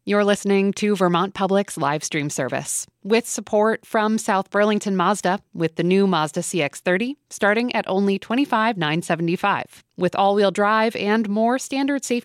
You're listening to Vermont Public's live stream service with support from South Burlington Mazda with the new Mazda CX-30 starting at only $25,975 with all-wheel drive and more standard safety